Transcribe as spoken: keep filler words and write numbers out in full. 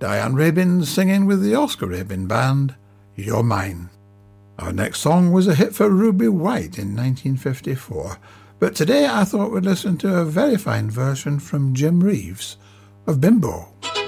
Diane Rabin singing with the Oscar Rabin Band, You're Mine. Our next song was a hit for Ruby White in nineteen fifty-four, but today I thought we'd listen to a very fine version from Jim Reeves of Bimbo.